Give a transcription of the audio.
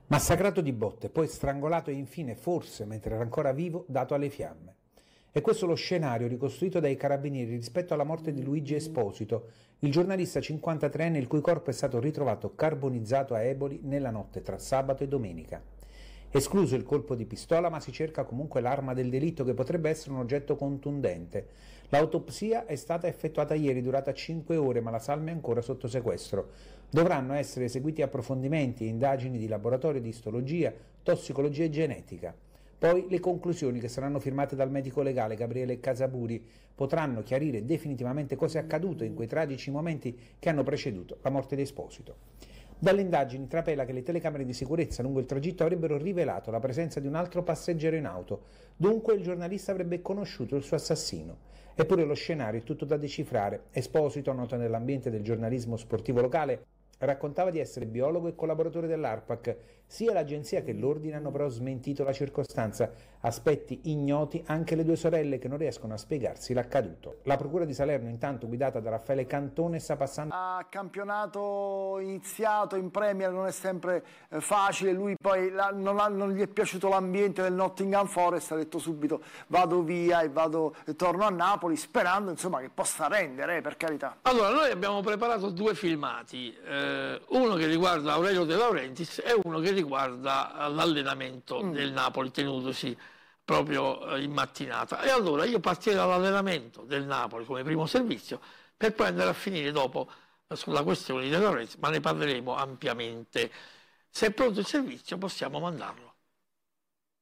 Massacrato di botte, poi strangolato e infine, forse mentre era ancora vivo, dato alle fiamme. È questo lo scenario ricostruito dai carabinieri rispetto alla morte di Luigi Esposito, il giornalista 53enne il cui corpo è stato ritrovato carbonizzato a Eboli nella notte tra sabato e domenica. Escluso il colpo di pistola, ma si cerca comunque l'arma del delitto che potrebbe essere un oggetto contundente. L'autopsia è stata effettuata ieri, durata 5 ore, ma la salma è ancora sotto sequestro. Dovranno essere eseguiti approfondimenti e indagini di laboratorio di istologia, tossicologia e genetica. Poi le conclusioni, che saranno firmate dal medico legale Gabriele Casaburi, potranno chiarire definitivamente cosa è accaduto in quei tragici momenti che hanno preceduto la morte di Esposito. Dalle indagini trapela che le telecamere di sicurezza lungo il tragitto avrebbero rivelato la presenza di un altro passeggero in auto, dunque il giornalista avrebbe conosciuto il suo assassino. Eppure lo scenario è tutto da decifrare. Esposito, noto nell'ambiente del giornalismo sportivo locale, raccontava di essere biologo e collaboratore dell'ARPAC. Sia l'agenzia che l'ordine hanno però smentito la circostanza, aspetti ignoti anche le due sorelle che non riescono a spiegarsi l'accaduto. La procura di Salerno, intanto guidata da Raffaele Cantone, sta passando a campionato iniziato in Premier, non è sempre facile. Lui poi non gli è piaciuto l'ambiente del Nottingham Forest, ha detto subito vado via e torno a Napoli, sperando insomma che possa rendere, per carità. Allora, noi abbiamo preparato due filmati, uno che riguarda Aurelio De Laurentiis e uno che riguarda l'allenamento del Napoli tenutosi proprio in mattinata. E allora io partirei dall'allenamento del Napoli come primo servizio, per poi andare a finire dopo sulla questione di De Laurentiis, ma ne parleremo ampiamente. Se è pronto il servizio possiamo mandarlo.